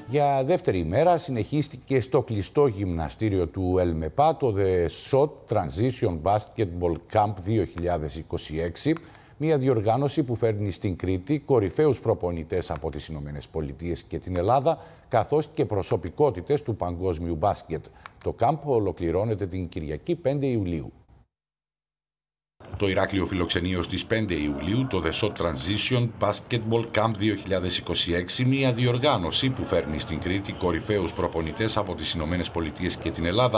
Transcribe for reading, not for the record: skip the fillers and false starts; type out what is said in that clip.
Για δεύτερη ημέρα συνεχίστηκε στο κλειστό γυμναστήριο του ΕΛΜΕΠΑ το The Shot Transition Basketball Camp 2026, μια διοργάνωση που φέρνει στην Κρήτη κορυφαίους προπονητές από τις Ηνωμένες Πολιτείες και την Ελλάδα, καθώς και προσωπικότητες του παγκόσμιου μπάσκετ. Το κάμπ ολοκληρώνεται την Κυριακή 5 Ιουλίου. Το Ηράκλειο φιλοξενεί ως τις 5 Ιουλίου το The Shot Transition Basketball Camp 2026, μια διοργάνωση που φέρνει στην Κρήτη κορυφαίους προπονητές από τις Ηνωμένες Πολιτείες και την Ελλάδα,